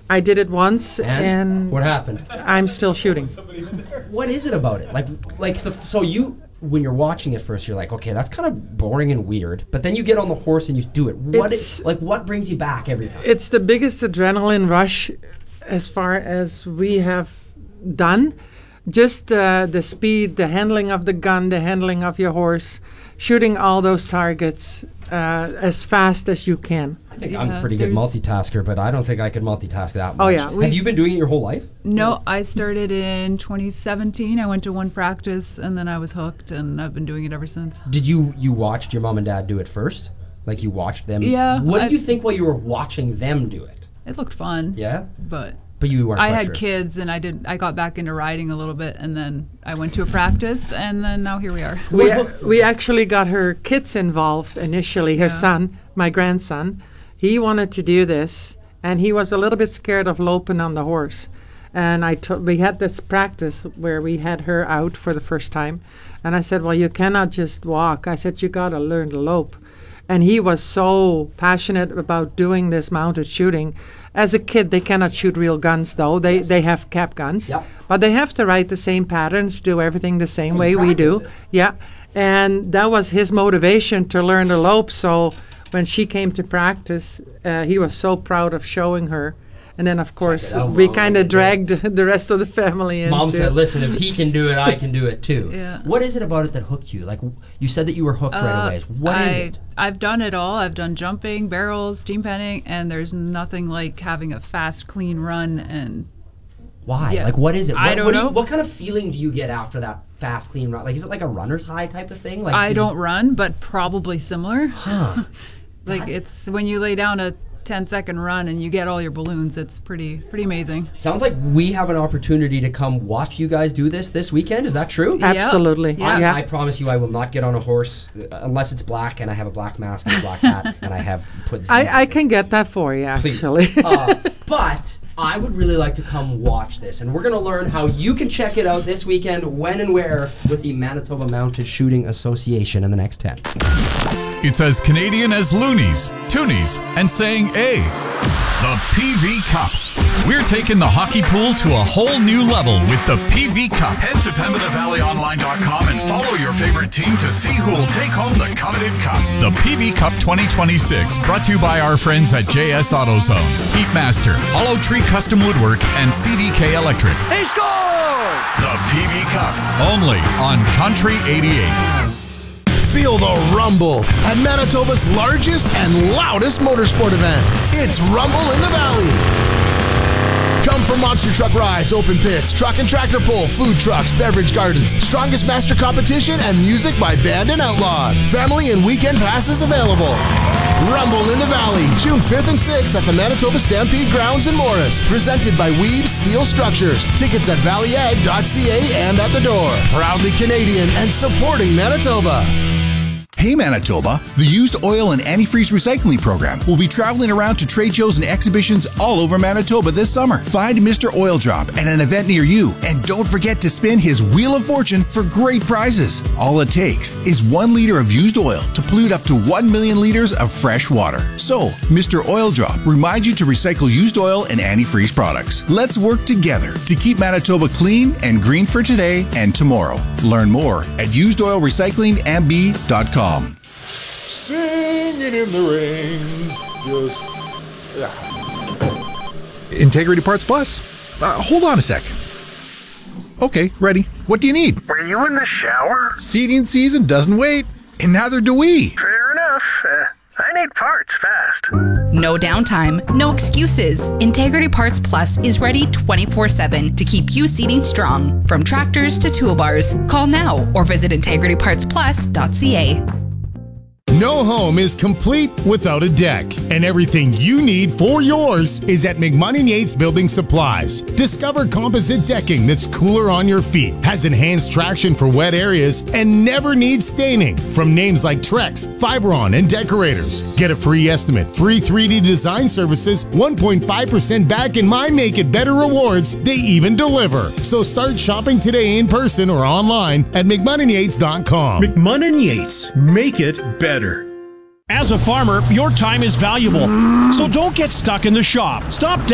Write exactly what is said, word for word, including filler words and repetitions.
I did it once, and, and what happened? I'm still shooting. What is it about it? Like, like the, so you, when you're watching it first, you're like, okay, that's kind of boring and weird. But then you get on the horse and you do it. What is, like, what brings you back every time? It's the biggest adrenaline rush as far as we have done. Just uh, the speed, the handling of the gun, the handling of your horse, shooting all those targets uh, as fast as you can. I think yeah, I'm a pretty good multitasker, but I don't think I could multitask that much. Oh yeah, have you been doing it your whole life? No, I started in twenty seventeen. I went to one practice, and then I was hooked, and I've been doing it ever since. Did you you watched your mom and dad do it first? Like you watched them? Yeah. What did I, you think while you were watching them do it? It looked fun. Yeah. But. But you weren't. I had sure. kids, and I did. I got back into riding a little bit, and then I went to a practice, and then now here we are. We we actually got her kids involved initially. Her yeah. son, my grandson, he wanted to do this, and he was a little bit scared of loping on the horse. And I t- we had this practice where we had her out for the first time, and I said, "Well, you cannot just walk." I said, "You got to learn to lope." And he was so passionate about doing this mounted shooting. As a kid, they cannot shoot real guns, though. They yes. they have cap guns. Yep. But they have to ride the same patterns, do everything the same way we do. It. Yeah. And that was his motivation to learn to lope. So when she came to practice, uh, he was so proud of showing her. And then, of course, out, we kind of dragged the rest of the family in. Mom said, listen, if he can do it, I can do it too. Yeah. What is it about it that hooked you? Like, you said that you were hooked uh, right away. What I, is it? I've done it all. I've done jumping, barrels, steam penning, and there's nothing like having a fast, clean run. And why? Yeah. Like, what is it? What, I don't what do know. You, what kind of feeling do you get after that fast, clean run? Like, is it like a runner's high type of thing? Like, I don't you... run, but probably similar. Huh. Like, that... it's when you lay down a ten second run and you get all your balloons, it's pretty pretty amazing. Sounds like we have an opportunity to come watch you guys do this this weekend. Is that true? Absolutely. Yeah. I, yeah. I promise you I will not get on a horse uh, unless it's black and I have a black mask and a black hat and I have put I, I can get that for you, actually. uh, but I would really like to come watch this, and we're going to learn how you can check it out this weekend, when and where, with the Manitoba Mounted Shooting Association in the next ten. It's as Canadian as loonies, toonies, and saying A. The P V Cup. We're taking the hockey pool to a whole new level with the P V Cup. Head to Pembina Valley Online dot com and follow your favorite team to see who will take home the coveted cup. The P V Cup twenty twenty-six, brought to you by our friends at J S AutoZone, Heatmaster, Hollow Tree Custom Woodwork, and C D K Electric. He scores! The P V Cup, only on Country eighty-eight. Feel the rumble at Manitoba's largest and loudest motorsport event. It's Rumble in the Valley. Come for monster truck rides, open pits, truck and tractor pull, food trucks, beverage gardens, strongest master competition, and music by Band and Outlawed. Family and weekend passes available. Rumble in the Valley, June fifth and sixth at the Manitoba Stampede Grounds in Morris. Presented by Weaves Steel Structures. Tickets at valley ag dot c a and at the door. Proudly Canadian and supporting Manitoba. Hey Manitoba, the Used Oil and Antifreeze Recycling Program will be traveling around to trade shows and exhibitions all over Manitoba this summer. Find Mister Oil Drop at an event near you, and don't forget to spin his Wheel of Fortune for great prizes. All it takes is one liter of used oil to pollute up to one million liters of fresh water. So, Mister Oil Drop reminds you to recycle used oil and antifreeze products. Let's work together to keep Manitoba clean and green for today and tomorrow. Learn more at used oil recycling m b dot com. Singing in the rain, just yeah. Integrity Parts Plus. Uh, hold on a sec. Okay, ready. What do you need? Were you in the shower? Seating season doesn't wait, and neither do we. Fair enough. Uh, I need parts fast. No downtime, no excuses. Integrity Parts Plus is ready twenty-four seven to keep you seating strong. From tractors to toolbars. Call now or visit integrity parts plus dot c a. No home is complete without a deck, and everything you need for yours is at McMunn and Yates Building Supplies. Discover composite decking that's cooler on your feet, has enhanced traction for wet areas, and never needs staining. From names like Trex, Fiberon, and Decorators. Get a free estimate, free three D design services, one point five percent back in My Make It Better rewards. They even deliver. So start shopping today in person or online at McMunn and Yates dot com. McMunn and Yates, make it better. As a farmer, your time is valuable, so don't get stuck in the shop. Stop